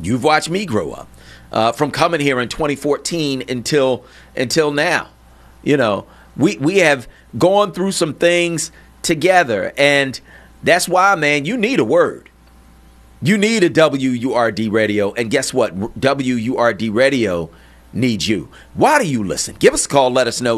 You've watched me grow up from coming here in 2014 until now. You know, we have gone through some things together, and that's why, man, you need a word. You need a WURD radio, and guess what? WURD radio needs you. Why do you listen? Give us a call. Let us know.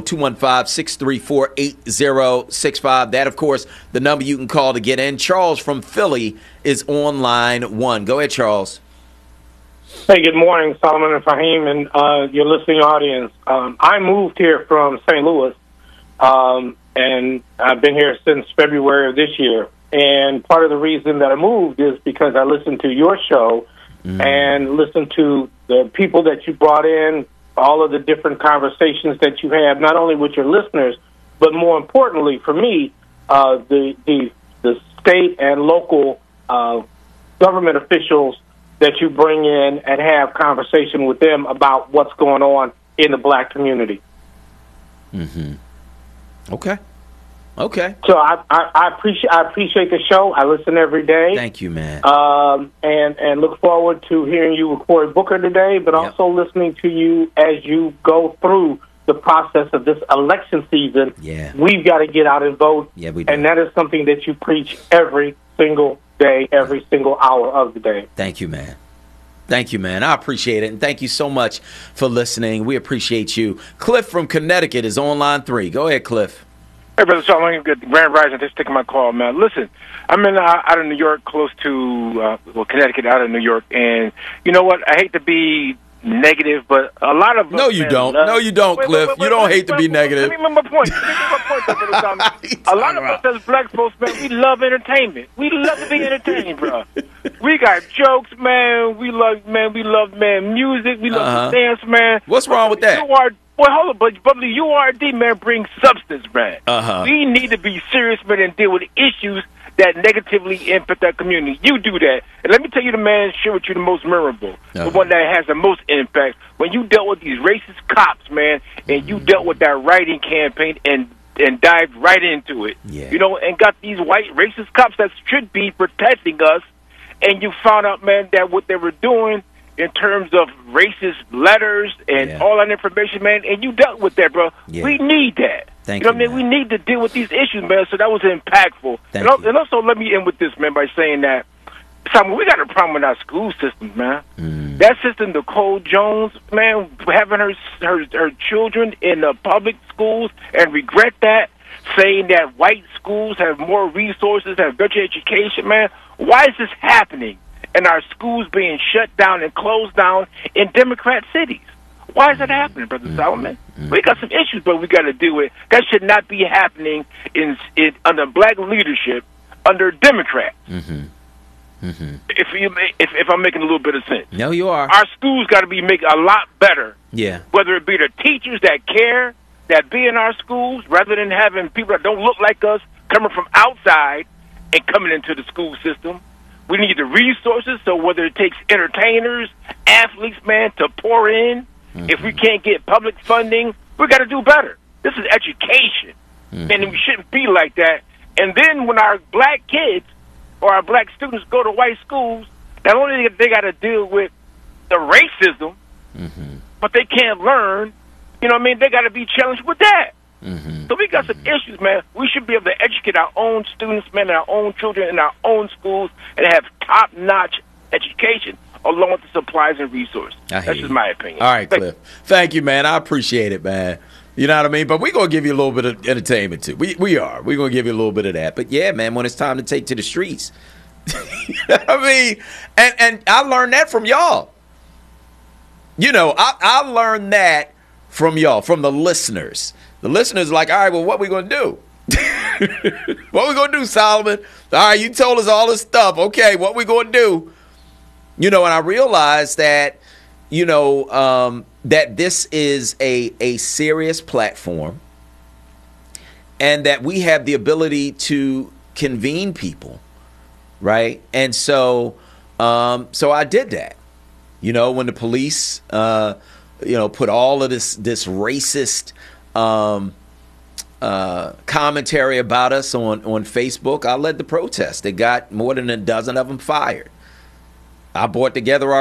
215-634-8065. That, of course, the number you can call to get in. Charles from Philly is on line 1. Go ahead, Charles. Hey, good morning, Solomon and Fahim, and your listening audience. I moved here from St. Louis, and I've been here since February of this year. And part of the reason that I moved is because I listened to your show and listened to the people that you brought in, all of the different conversations that you have, not only with your listeners, but more importantly for me, the state and local government officials that you bring in and have conversation with them about what's going on in the black community. Mm-hmm. Okay. So I appreciate the show. I listen every day. Thank you, man. And look forward to hearing you with Cory Booker today, but also listening to you as you go through the process of this election season. Yeah. We've got to get out and vote. Yeah, we do. And that is something that you preach every single day, every single hour of the day. Thank you, man. Thank you, man. I appreciate it. And thank you so much for listening. We appreciate you. Cliff from Connecticut is on line 3. Go ahead, Cliff. Hey, Brother Solomon, good. Grand Rising, just taking my call, man. Listen, I'm out of New York, close to, Connecticut, out of New York. And you know what? I hate to be negative, but a lot of No, you don't. No, you don't, Cliff. You don't hate to be negative. Let me make my point. Brother Solomon. A lot of us as black folks, man, we love entertainment. We love to be entertained, bro. We got jokes, man. We love music. We love to dance, man. What's wrong with that? Well, hold on, but the URD, man, brings substance, man. Uh-huh. We need to be serious, man, and deal with issues that negatively impact our community. You do that. And let me tell you the man share with you the most memorable, the one that has the most impact. When you dealt with these racist cops, man, and you dealt with that writing campaign and dived right into it, you know, and got these white racist cops that should be protecting us, and you found out, man, that what they were doing in terms of racist letters and all that information, man, and you dealt with that, bro. Yeah. We need that. Thank you, know what I mean? We need to deal with these issues, man, so that was impactful. And also, let me end with this, man, by saying that, Simon, we got a problem with our school system, man. That system, Nicole Jones, man, having her children in the public schools and regret that, saying that white schools have more resources, have better education, man. Why is this happening? And our schools being shut down and closed down in Democrat cities. Why is that happening, Brother Solomon? We got some issues, but we got to deal with. That should not be happening under black leadership under Democrats. If I'm making a little bit of sense. No, you are. Our schools got to be making a lot better. Yeah. Whether it be the teachers that care, that be in our schools, rather than having people that don't look like us coming from outside and coming into the school system. We need the resources, so whether it takes entertainers, athletes, man, to pour in, if we can't get public funding, we got to do better. This is education, and we shouldn't be like that. And then when our black kids or our black students go to white schools, not only they got to deal with the racism, but they can't learn, you know what I mean? They got to be challenged with that. So we got some issues, man. We should be able to educate our own students, man, and our own children in our own schools and have top-notch education along with the supplies and resources. That's just my opinion. All right, Cliff. Thank you, man. I appreciate it, man. You know what I mean? But we're going to give you a little bit of entertainment, too. We are. We're going to give you a little bit of that. But, yeah, man, when it's time to take to the streets. You know what I mean? And I learned that from y'all. You know, I learned that from y'all, from the listeners. The listeners are like, all right, well, what we going to do? What we going to do, Solomon? All right, you told us all this stuff. Okay, what we going to do? You know, and I realized that, you know, that this is a serious platform and that we have the ability to convene people, right? And so I did that. You know, when the police, you know, put all of this racist commentary about us on Facebook, I led the protest. It got more than a dozen of them fired. I brought together our